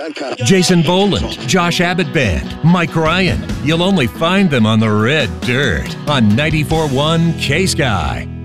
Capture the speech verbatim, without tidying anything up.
dot com. Jason Boland, Josh Abbott Band, Mike Ryan. You'll only find them on the red dirt on ninety-four point one K-Sky.